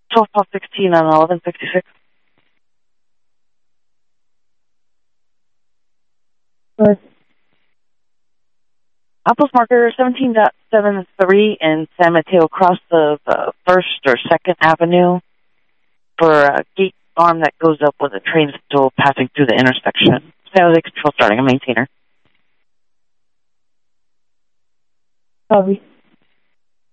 12/16 on 1166. Apples marker 17.73 in San Mateo, across the 1st or 2nd Avenue for a gate arm that goes up when the train's still passing through the intersection. San Jose Control starting a maintainer. Copy.